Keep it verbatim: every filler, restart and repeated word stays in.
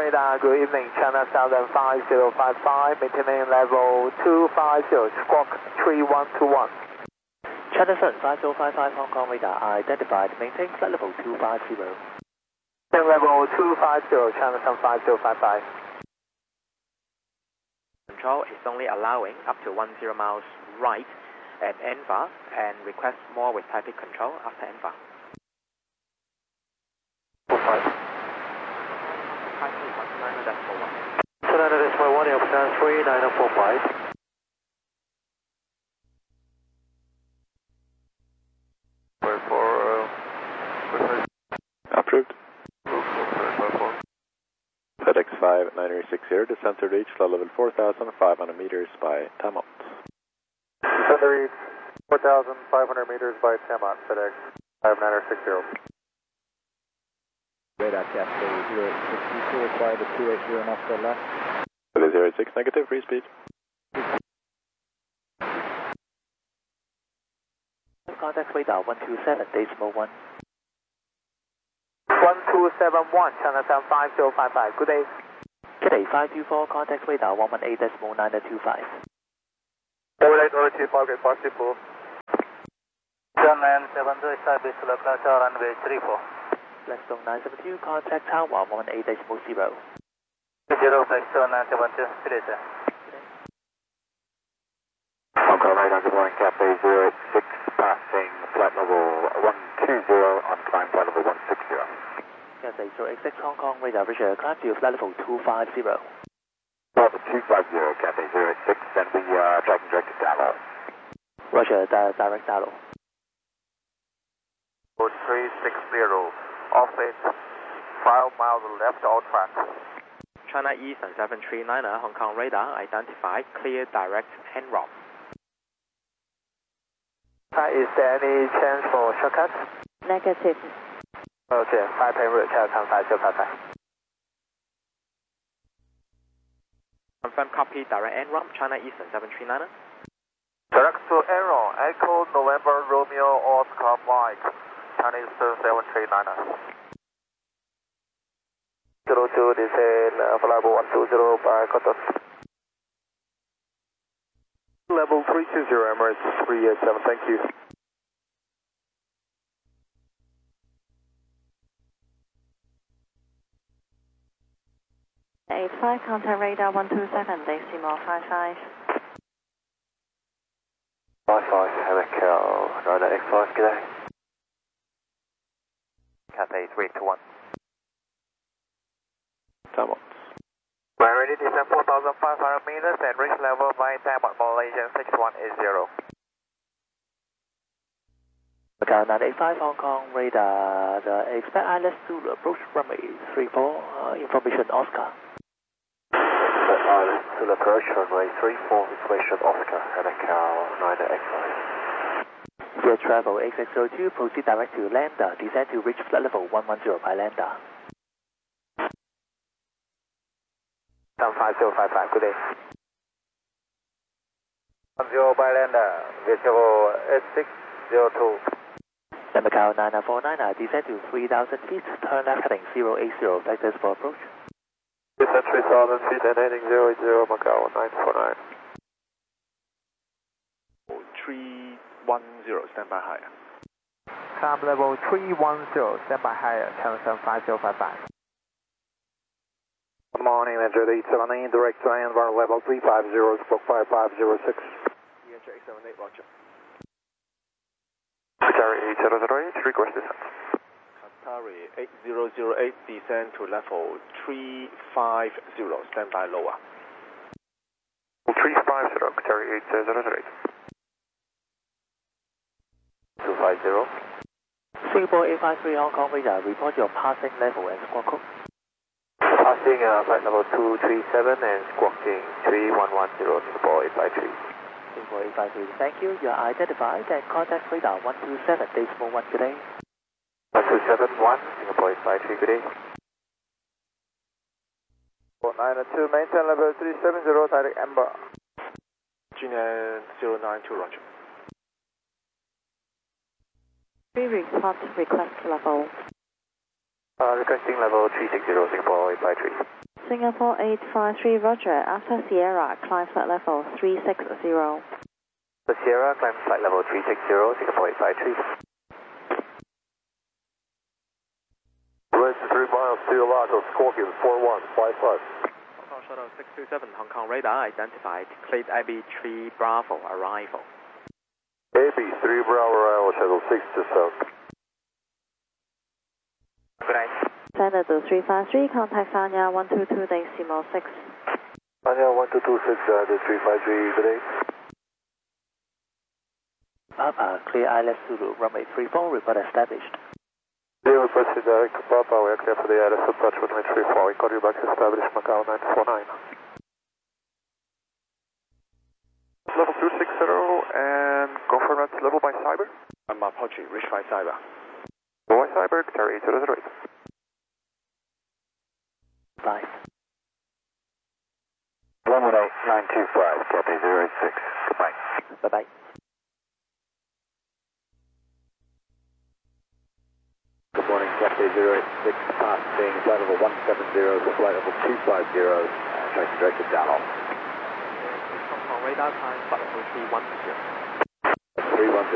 radar, good evening, China Southern five zero five five, maintaining level two five zero, squawk three one two one. China Southern five zero five five, Hong Kong radar identified, maintain flight level two five zero. Level two five zero, China Southern five zero five five. Control is only allowing up to one zero miles right at N V A and request more with traffic control after N V A. four five. five three one nine decimal one. nine decimal one, Alpha three nine four five. Approved. FedEx five nine six zero, descent to reach flight level four thousand five hundred meters by Tamont. Descent to reach four thousand five hundred meters by Tamont, FedEx five nine six zero. Radar Cascade zero eight six, you still require the two eight zero knots to the left? zero eight six, negative, free speed. Contact radar one two seven decimal one. one two seven one, China Southern five zero five five, good day. Good day, five two four, contact radar one one eight decimal nine two five. Overlay authority, target possible. nine seven two, service local runway three four. Blackstone nine seven two, contact tower one one eight decimal zero. Zero, Blackstone nine seven two, good day, sir. Hong Kong radar, good morning, Cathay zero eight six, passing flight level one two zero, on climb flight level one six zero. Cathay zero eight six, Hong Kong radar, Roger, climb to flight level two five zero. Level two five zero, Cathay zero eight six, and we are tracking direct to Dallo. Roger, di direct Dallo. three six zero, offset five miles left all track. China Eastern seven three nine, Hong Kong radar identified, clear direct N R O M. Uh, is there any chance for shortcuts? Negative. Okay, five ten route, China Southern five zero five five. Confirm copy direct N R O M, China Eastern seven three nine. Direct to Aero, Echo November Romeo Oscar Mike, China Eastern seven three nine. zero two, descend uh, flight level one two zero by cutoff. Level three two zero, Emirates three eight seven, thank you. eight five, contact radar one two seven, decimal five five. five five, Helical, Ryder X five, good day. Cathay three two one. Tamont. We're ready to descend four thousand five hundred meters and reach level by Tamont, Malaysian six one eight zero. Macau nine eight five, Hong Kong radar, the expect I L S to approach runway three four, uh, information Oscar. Island to approach runway three four, information Oscar, Helical, Ryder X five. Via travel X X zero two, proceed direct to Lambda, descend to reach flight level one one zero by Lambda. five zero five five, good day. one zero by Lambda, visual eight six zero two. Macau nine four nine, descend to three thousand feet, turn left heading zero eight zero, vectors for approach. Descend three thousand feet and heading zero eight zero, Macau nine four nine. three one zero, stand by higher. Climb level three one zero, stand by higher, China Southern five zero five five. Good morning, Ledger eight seven eight, direct to Anvar level three five zero, stroke five five zero six. E H eight seven eight, roger. Qatari eight zero zero eight, request descent. Qatari eight zero zero eight, descend to level three five zero, stand by lower. three five zero, Qatari eight zero zero eight. two five zero. Singapore eight five three, Hong Kong radar, report your passing level and squawk code. Passing uh, flight level two three seven and squawking three one one zero, Singapore eight five three. Singapore eight five three, thank you. You are identified and contact radar one two seven, decimal one, good day. one two seven one, Singapore eight five three, good day. four nine two, maintain level three seven zero, direct Amber. G N zero nine two, roger. We report request level Uh, requesting level three six zero, Singapore eight five three. Singapore eight five three, Roger. After Sierra, climb flight level three six zero. The Sierra, climb flight level three six zero, Singapore eight five three. Right, three miles to Lago, Scorpion four one five five. Hong Kong Shuttle six two seven, Hong Kong radar identified, cleared A B three Bravo arrival. A B three Bravo arrival, Shuttle six two seven. Good night. Sender to three five three, contact Sanya one two two decimal six. Sanya one two two six, uh, the three five three, good day. Papa, clear I L S Zulu, runway three four, report established. Dear requested direct to Papa, we are clear for the I L S approach runway three four. We call you back to establish Macau nine four nine. Level two six zero and confirm that's level by cyber. I'm Apache, reach by cyber. By cyber, carry eight zero zero eight. Bye. one one eight nine two five, copy zero eight six. Goodbye. Bye-bye. Good morning, Cathay zero eight six, passing flight level one seven zero to flight level two five zero, and trying to direct it down off. Hong Kong radar, climb flight level three one zero. three one zero.